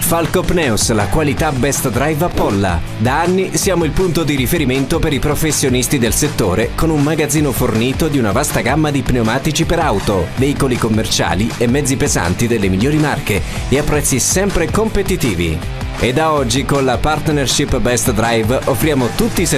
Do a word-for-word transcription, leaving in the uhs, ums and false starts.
Falco Pneus, la qualità Best Drive a Polla. Da anni siamo il punto di riferimento per i professionisti del settore, con un magazzino fornito di una vasta gamma di pneumatici per auto, veicoli commerciali e mezzi pesanti delle migliori marche e a prezzi sempre competitivi. E da oggi con la partnership Best Drive offriamo tutti i servizi